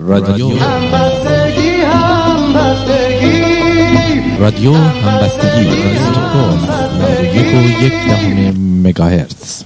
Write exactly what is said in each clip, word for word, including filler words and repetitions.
رادیو همبستگی همبستگی رادیو همبستگی استکهلم نود و یک و یک دهم مگاهرتز.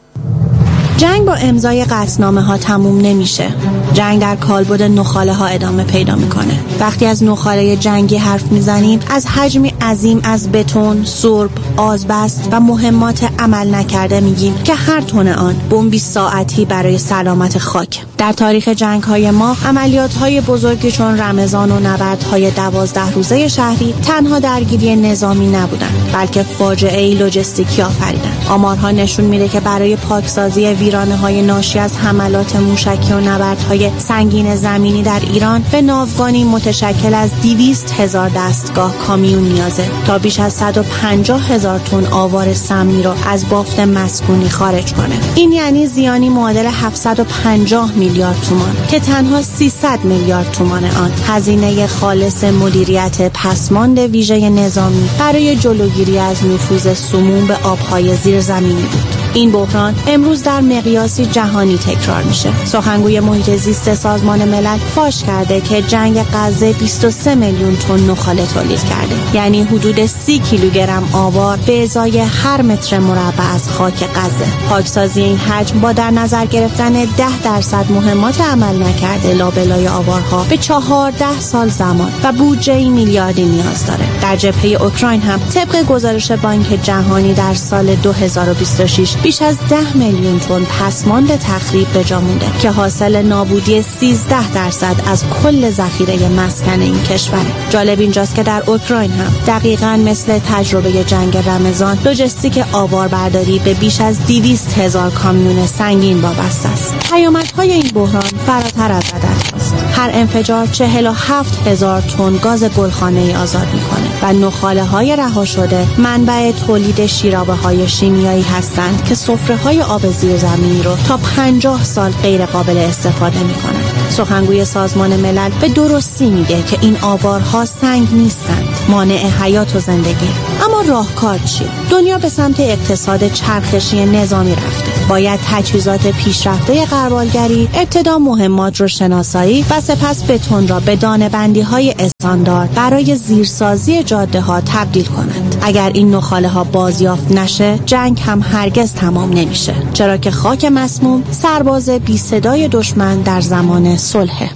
جنگ با امضای قطعنامه ها تموم نمیشه. جنگ در کالبد نخاله ها ادامه پیدا میکنه. وقتی از نخاله جنگی حرف میزنیم از حجمی عظیم از بتون، سرب، آزبست و مهمات عمل نکرده میگیم که هر تن آن بمبی ساعتی برای سلامت خاک. در تاریخ جنگ های ما عملیات های بزرگی چون رمضان و نبردهای دوازده روزه شهری تنها درگیری نظامی نبودند، بلکه فاجعه‌ای لوجستیکی آفریدند. آمارها نشون میده که برای پاکسازی ویرانه‌های ناشی از حملات موشکی و نبردهای سنگین زمینی در ایران به ناوگانی متشکل از دویست هزار دستگاه کامیون نیازه تا بیش از صد و پنجاه هزار تن آوار سمی رو از بافت مسکونی خارج کنه. این یعنی زیانی معادل هفتصد و پنجاه میلیارد تومان که تنها سیصد میلیارد تومان آن هزینه خالص مدیریت پسماند ویژه نظامی برای جلوگیری از نفوذ سموم به آبهای زیرزمینی بود. این بحران امروز در مقیاسی جهانی تکرار میشه. سخنگوی محیط زیست سازمان ملل فاش کرده که جنگ غزه بیست و سه میلیون تن نخاله تولید کرده، یعنی حدود سی کیلوگرم آوار به ازای هر متر مربع از خاک غزه. پاکسازی این حجم با در نظر گرفتن ده درصد مهمات عمل نکرده لابلای آوارها به چهارده سال زمان و بودجه میلیاردی نیاز داره. در جبهه اوکراین هم طبق گزارش بانک جهانی در سال دو هزار و بیست و شش بیش از ده میلیون تن پسماند تخریب به جا مونده که حاصل نابودی سیزده درصد از کل ذخیره مسکن این کشوره. جالب اینجاست که در اوکراین هم دقیقاً مثل تجربه جنگ رمضان لوجستیک آواربرداری به بیش از دویست هزار کامیون سنگین وابسته است. پیامدهای این بحران فراتر از عدد است. هر انفجار چهل و هفت هزار تن گاز گلخانه‌ای آزاد میکنه و نخاله‌های رها شده منبع تولید شیرابه‌های شیمیایی هستند که سفره‌های آب زیرزمینی رو تا پنجاه سال غیر قابل استفاده می‌کنند. سخنگوی سازمان ملل به درستی میگه که این آوارها سنگ نیستند، مانع حیات و زندگی. اما راهکار چیه؟ دنیا به سمت اقتصاد چرخشی نظامی رفته. باید تجهیزات پیشرفته غربالگری ابتدا مهمات رو شناسایی و سپس بتون را به دانه‌بندی‌های استاندارد برای زیرسازی جاده‌ها تبدیل کنند. اگر این نخاله‌ها بازیافت نشه، جنگ هم هرگز تمام نمیشه، چرا که خاک مسموم سرباز بی صدای دشمن در زمان صلح.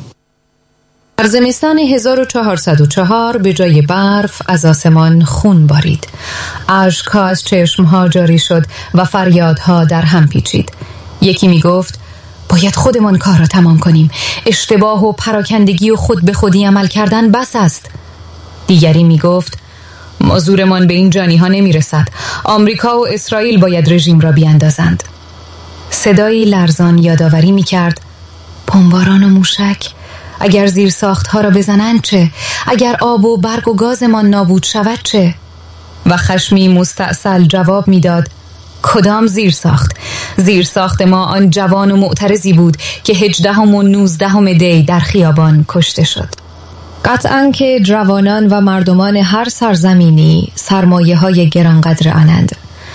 در زمستان هزار و چهارصد و چهار به جای برف از آسمان خون بارید. اشک‌ها از چشم‌ها جاری شد و فریادها در هم پیچید. یکی می گفت باید خودمان کار را تمام کنیم. اشتباه و پراکندگی و خود به خودی عمل کردن بس است. دیگری می گفت مزورمان به این جانی ها نمی رسد. آمریکا و اسرائیل باید رژیم را بیاندازند. صدایی لرزان یادآوری می کرد بمباران و موشک. اگر زیر ساخت ها را بزنند چه؟ اگر آب و برق و گازمان نابود شود چه؟ و خشمی مستأصل جواب می داد کدام زیر ساخت؟ زیر ساخت ما آن جوان و معترضی بود که هجدهم و نوزدهم دی در خیابان کشته شد. قطعاً که جوانان و مردمان هر سرزمینی سرمایه های گرانقدر آنند.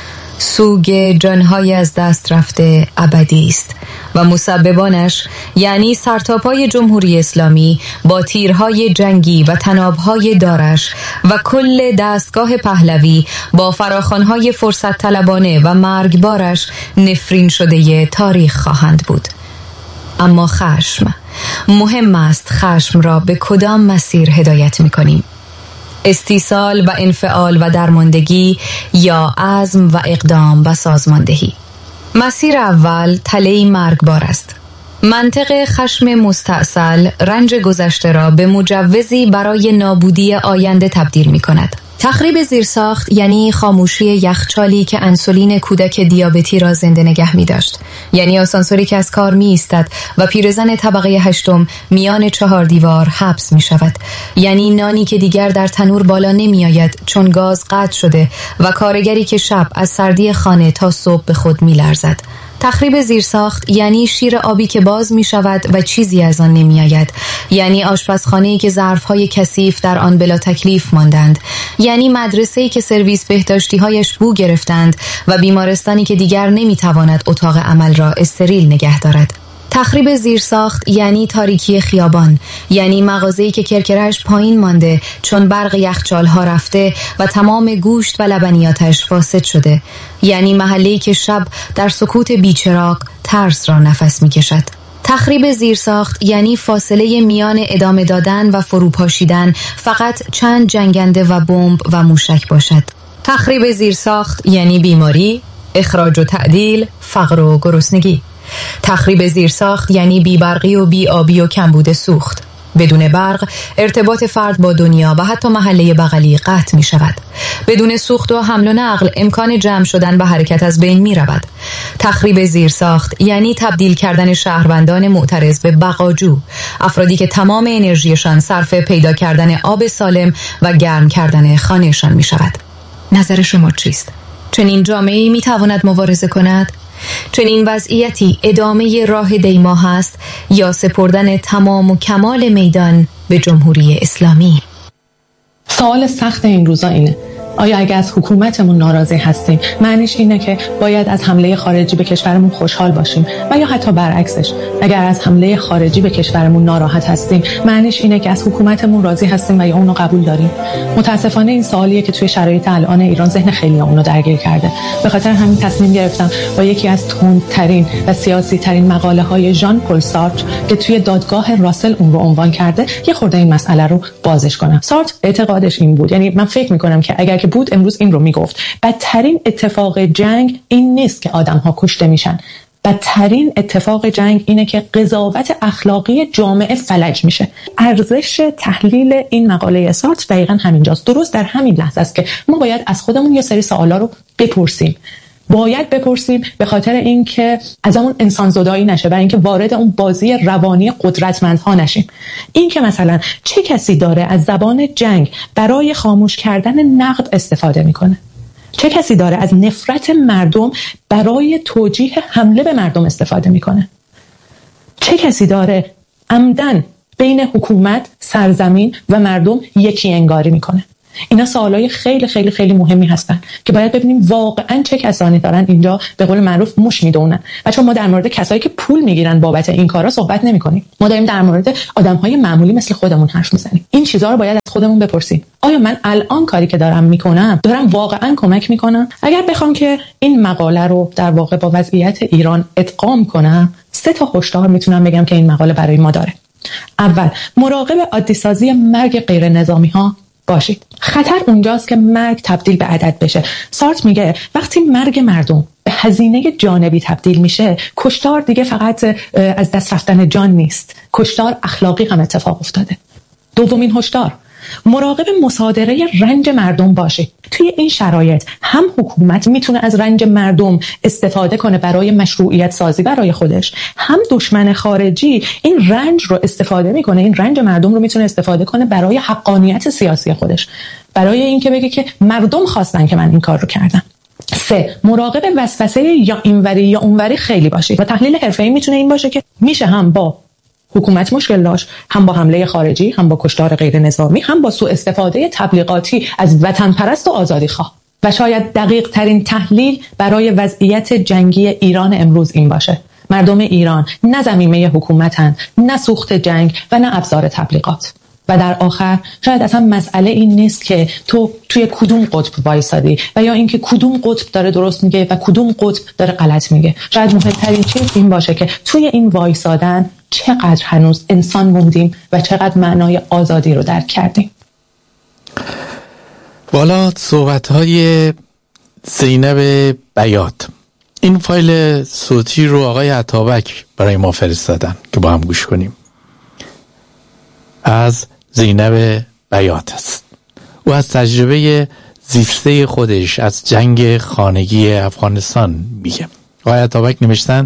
سوگ جانهای از دست رفته ابدی است و مسببانش یعنی سرتاپای جمهوری اسلامی با تیرهای جنگی و تنابهای دارش و کل دستگاه پهلوی با فراخوانهای فرصت طلبانه و مرگبارش نفرین شده تاریخ خواهند بود. اما خشم، مهم است خشم را به کدام مسیر هدایت می‌کنیم؟ استیصال و انفعال و درماندگی یا عزم و اقدام و سازماندهی؟ مسیر اول تله‌ای مرگبار است. منطق خشم مستأصل رنج گذشته را به مجوزی برای نابودی آینده تبدیل می کند. تخریب زیرساخت یعنی خاموشی یخچالی که انسولین کودک دیابتی را زنده نگه می داشت. یعنی آسانسوری که از کار می ایستد و پیرزن طبقه هشتم میان چهار دیوار حبس می شود. یعنی نانی که دیگر در تنور بالا نمی آید چون گاز قطع شده و کارگری که شب از سردی خانه تا صبح به خود می لرزد. تخریب زیرساخت یعنی شیر آبی که باز می شود و چیزی از آن نمی آید. یعنی آشپزخانه‌ای که ظرف‌های کثیف در آن بلا تکلیف ماندند. یعنی مدرسه‌ای که سرویس بهداشتی‌هایش بو گرفتند و بیمارستانی که دیگر نمی تواند اتاق عمل را استریل نگه دارد. تخریب زیرساخت یعنی تاریکی خیابان، یعنی مغازه‌ای که کرکره‌اش پایین مانده چون برق یخچال‌ها رفته و تمام گوشت و لبنیاتش فاسد شده، یعنی محله‌ای که شب در سکوت بیچراغ ترس را نفس می‌کشد. تخریب زیرساخت یعنی فاصله میان ادامه دادن و فروپاشیدن فقط چند جنگنده و بمب و موشک باشد. تخریب زیرساخت یعنی بیماری، اخراج و تعدیل، فقر و گرسنگی. تخریب زیرساخت یعنی بیبرقی و بی‌آبی و کمبود سوخت. بدون برق ارتباط فرد با دنیا و حتی محله بغلی قطع می شود. بدون سوخت و حمل و نقل امکان جمع شدن و حرکت از بین می رود. تخریب زیرساخت یعنی تبدیل کردن شهروندان معترض به بقاجو، افرادی که تمام انرژیشان صرف پیدا کردن آب سالم و گرم کردن خانهشان می شود. نظر شما چیست؟ چنین جامعه‌ای می تواند مبارزه کند؟ چنین وضعیتی ادامه راه دیما هست یا سپردن تمام و کمال میدان به جمهوری اسلامی؟ سوال سخت این روزا اینه: آیا اگر از حکومتمون ناراضی هستیم معنیش اینه که باید از حمله خارجی به کشورمون خوشحال باشیم و یا حتی برعکسش، اگر از حمله خارجی به کشورمون ناراحت هستیم معنیش اینه که از حکومتمون راضی هستیم و یا اونو قبول داریم؟ متاسفانه این سوالیه که توی شرایط الان ایران ذهن خیلی اونو درگیر کرده. به خاطر همین تصمیم گرفتم با یکی از تندترین و سیاسی ترین مقاله های ژان پل سارتر که توی دادگاه راسل اون رو عنوان کرده یه خورده این مسئله رو بازش کنم. سارتر اعتقادش این بود، یعنی من فکر می‌کنم که اگر که بود امروز این رو میگفت: بدترین اتفاق جنگ این نیست که آدم‌ها کشته میشن، بدترین اتفاق جنگ اینه که قضاوت اخلاقی جامعه فلج میشه. ارزش تحلیل این مقاله سارتر دقیقاً همینجاست. درست در همین لحظه است که ما باید از خودمون یه سری سوالا رو بپرسیم. باید بپرسیم به خاطر اینکه از اون انسان زدایی نشه، برای اینکه وارد اون بازی روانی قدرتمندها نشیم. این که مثلا چه کسی داره از زبان جنگ برای خاموش کردن نقد استفاده میکنه؟ چه کسی داره از نفرت مردم برای توجیه حمله به مردم استفاده میکنه؟ چه کسی داره عمدن بین حکومت، سرزمین و مردم یکی انگاری میکنه؟ اینا سوالای خیلی خیلی خیلی مهمی هستن که باید ببینیم واقعا چه کسانی دارن اینجا به قول معروف موش میدونن. بچه‌ها ما در مورد کسایی که پول میگیرن بابت این کارا صحبت نمی‌کنیم. ما داریم در مورد آدم‌های معمولی مثل خودمون حرف میزنیم. این چیزها رو باید از خودمون بپرسیم: آیا من الان کاری که دارم میکنم دارم واقعا کمک میکنم؟ اگر بخوام که این مقاله رو در واقع با وضعیت ایران ادغام کنم، سه تا هشدار میتونم بگم که این مقاله برای ما داره. اول، مراقب عادی سازی مرگ غیر نظامی ها باشید. خطر اونجاست که مرگ تبدیل به عدد بشه. سارتر میگه وقتی مرگ مردم به هزینه جانبی تبدیل میشه، کشتار دیگه فقط از دست رفتن جان نیست، کشتار اخلاقی هم اتفاق افتاده. دومین هشدار، مراقب مصادره رنج مردم باشید. توی این شرایط هم حکومت میتونه از رنج مردم استفاده کنه برای مشروعیت سازی برای خودش، هم دشمن خارجی این رنج رو استفاده میکنه، این رنج مردم رو میتونه استفاده کنه برای حقانیت سیاسی خودش، برای اینکه بگه که مردم خواستن که من این کار رو کردم. سه، مراقب وسوسه یا اینوری یا اونوری خیلی باشید. و تحلیل حرفه‌ای میتونه این باشه که میشه هم با حکومت مشکل داشت، هم با حمله خارجی، هم با کشتار غیر نظامی، هم با سوء استفاده تبلیغاتی از وطن پرست و آزادی خواه. و شاید دقیق ترین تحلیل برای وضعیت جنگی ایران امروز این باشه: مردم ایران نه زمینه حکومتن، نه سوخت جنگ و نه ابزار تبلیغات. و در آخر شاید اصلا مسئله این نیست که تو توی کدوم قطب وایسادی و یا اینکه کدوم قطب داره درست میگه و کدوم قطب داره غلط میگه. شاید مهمترین چیز این باشه که توی این وایسادن چقدر هنوز انسان موندیم و چقدر معنای آزادی رو درک کردیم. والا صحبت‌های زینب بیات. این فایل صوتی رو آقای عطابک برای ما فرستادن که با هم گوش کنیم. از زینب بیات است. او از تجربه زیسته خودش از جنگ خانگی افغانستان میگه. آقای عطابک نوشتن: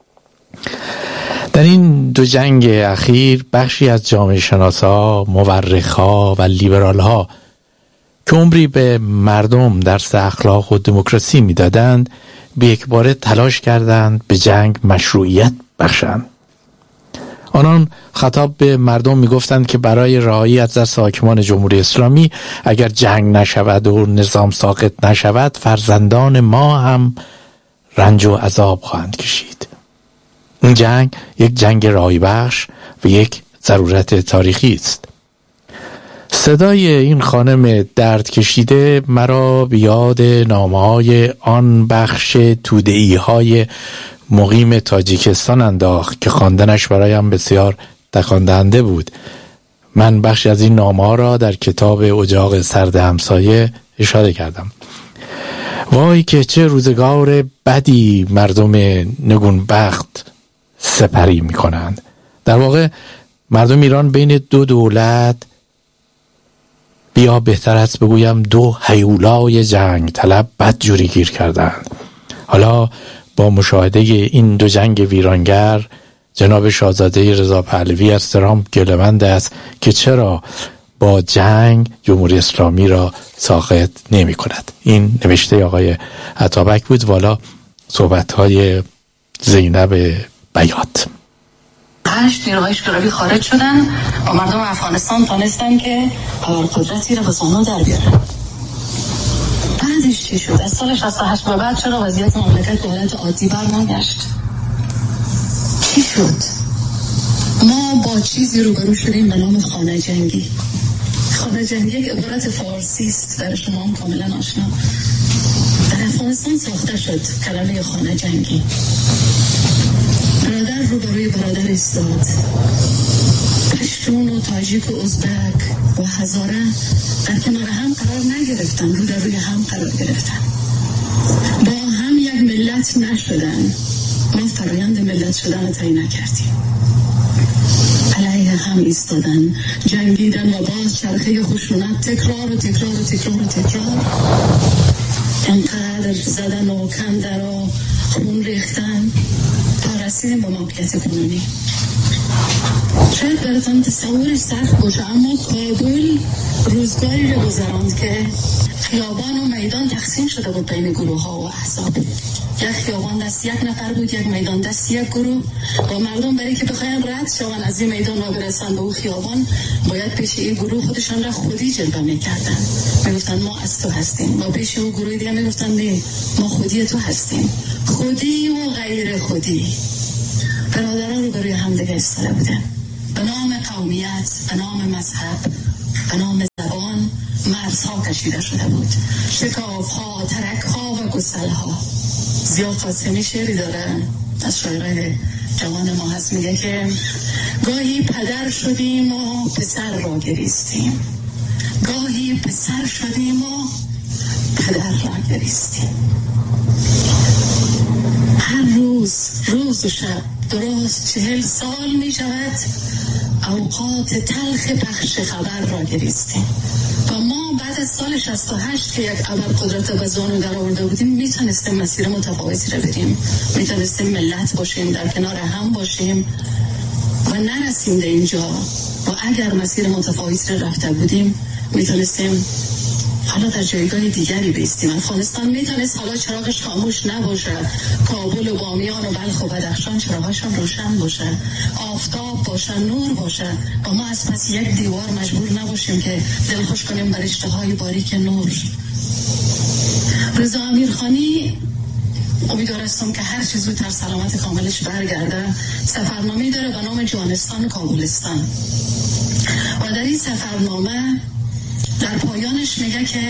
در این دو جنگ اخیر بخشی از جامعه شناسا، مورخا و لیبرالها که عمری به مردم درس اخلاق و دموکراسی میدادند، به یک باره تلاش کردند به جنگ مشروعیت بخشند. آنان خطاب به مردم میگفتند که برای رهایی از دست حاکمان جمهوری اسلامی اگر جنگ نشود و نظام ساقط نشود، فرزندان ما هم رنج و عذاب خواهند کشید. این جنگ یک جنگ رایبخش و یک ضرورت تاریخی است. صدای این خانم درد کشیده مرا به یاد نامه‌های آن بخش توده‌ای‌های مقیم تاجیکستان انداخت که خواندنش برایم بسیار تکان دهنده بود. من بخشی از این نامه‌ها را در کتاب اجاق سرد همسایه اشاره کردم. وای که چه روزگار بدی مردم نگونبخت سپری می کنند. در واقع مردم ایران بین دو دولت، بیا بهتر است بگویم دو هیولای جنگ طلب بدجوری گیر کردند. حالا با مشاهده این دو جنگ ویرانگر جناب شاهزاده رضا پهلوی از ترامپ گله‌مند است که چرا با جنگ جمهوری اسلامی را ساخط نمی کند. این نوشته آقای عطابک بود. والا صحبت های زینب بیات. هشت نیروهای اشتراکی خارج شدن و مردم افغانستان تانستن که ابرقدرتی را به زانو در بیارن. بعدش چی شد؟ از سال شصت و هشت به بعد چرا وضعیت مملکت به حالت عادی برنگشت؟ چی شد؟ ما با چیزی روبرو شدیم به نام خانه جنگی. خانه جنگی یک عبارت فارسی است، در شما هم کاملا آشنا. در افغانستان ساخته شد کلمه خانه جنگی. برادر روبروی برادر ایستاد. پشتون و تاجیک و ازبک و هزاره در کنار هم قرار نگرفتن، رو در روی هم قرار گرفتن، با هم یک ملت نشدن. ما فرایند ملت شدن رو طی نکردیم، علیه هم ایستادن، جنگیدن و باز چرخه خشونت تکرار و تکرار و تکرار و تکرار انقدر زدن و کندن و خون ریختن تا رسیدیم به موقعیت کنونی. شاید براتون تصورش سخت باشه، اما کابل روزگاری رو گذراند که خیابان و میدان تقسیم شده بود بین گروه ها و احزاب. یک خیابان دست یک نفر بود، یک میدان دست یک گروه، و مردم برای که بخواین رد شون از این میدان و برسن به اون خیابان باید پیش این گروه خودشان را خودی جلوه میکردن، میگفتن ما از تو هستیم، و پیش اون گروه دیگه میگفتن نه ما خودی تو هستیم. خودی و غیر خودی برادران رو برای هم دیگه ایستاده بودن، به نام قومیت، به نام مذهب، به نام زبان مرزها کشیده شده بود، شکاف ها، ترک ها و گسل ها. زیاد قاسمی شعری داره از شاعرای جوان ما هست، میگه که گاهی پدر شدیم و پسر را گریستیم، گاهی پسر شدیم و پدر را گریستیم. هر روز روز و شب درست چهل سال می شود اوقات تلخ پخش خبر را گریستیم، و ما بعد از سال شصت و هشت که یک ابرقدرت به زانو در آورده بودیم میتونستیم مسیر متفاوتی را بریم، میتونستیم ملت باشیم، در کنار هم باشیم و نرسیم به اینجا. و اگر مسیر متفاوتی را رفته بودیم میتونستیم حالا در جایگاه دیگری بیستیم. افغانستان میتونست حالا چراغش خاموش نباشه، کابل و بامیان و بلخ و بدخشان چراغشان روشن باشه، آفتاب باشه، نور باشه، و ما از پس یک دیوار مجبور نباشیم که دل خوش کنیم بر اشتهای باریک نور. رضا امیرخانی امیدوارستم که هر چیز زودتر سلامت کاملش برگرده، سفرنامه‌ای داره به نام جانستان و کابلستان، و در این سفرنامه در پایانش میگه که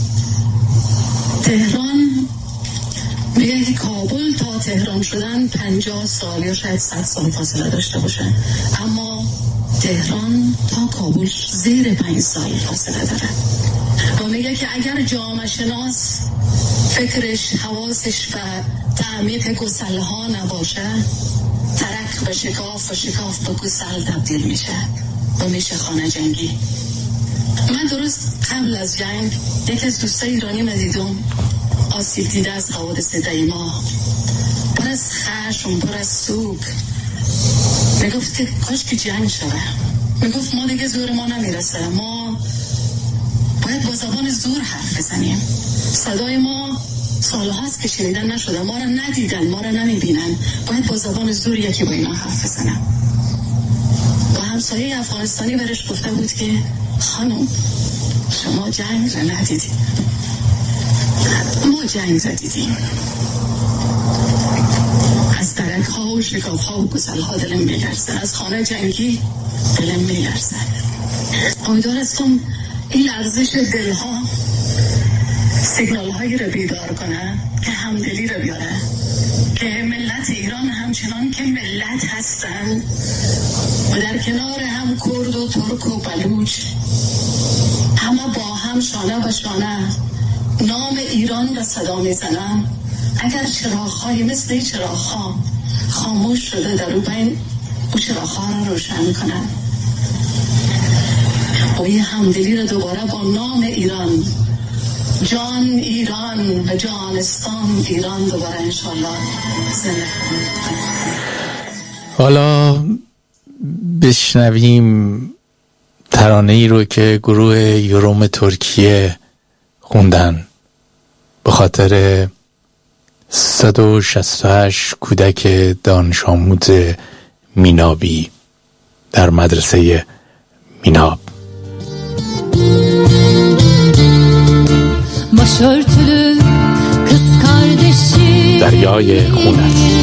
تهران، میگه که کابل تا تهران شدن پنجاه سال یا شاید صد سال فاصله داشته باشه، اما تهران تا کابل زیر پنج سال فاصله داره. و میگه که اگر جامعه شناس فکرش، حواسش و تعمیق گسل ها نباشه، ترک به شکاف و شکاف به گسل تبدیل میشه و میشه خانه جنگی. من درست قبل از جنگ یک از دوستای ایرانی مدیدم آسیب دیده از حوادث دیما، پر از خشم، پر از سوگ، میگفت که کاش که جنگ شده، میگفت ما دیگه زور ما نمیرسه، ما باید با زبان زور حرف بزنیم، صدای ما سال هاست که شنیدن نشده، ما را ندیدن، ما را نمیبینن، باید با زبان زور یکی با اینا حرف بزنم. و همسایه افغانستانی برش گفته بود که خانم شما جنگ را ندیدیم، ما جنگ را دیدیم. از درک ها و شکاف ها و گسل ها دلم میلرزه، از خانه جنگی دلم میلرزه. امیدوار هستم این لرزش دل ها سیگنال هایی رو بیدار کنه که همدلی رو بیاره، که ملت ایران همچنان که ملت هستن و در کنار هم کرد و ترک و بلوچ همه با هم شانه به شانه نام ایران را صدا میزنن. اگر چراغ‌های مثل این چراغ‌ها خاموش شده، در او بین او چراغ‌ها را روشن کنن و این همدلی را دوباره با نام ایران، جان ایران و جانستان ایران دوباره انشالله زنده کنن. حالا بشنویم ترانه ای رو که گروه یوروم ترکیه خوندن به خاطر صد و شصت و هشت کودک دانش آموز مینابی در مدرسه میناب. دریای خونت.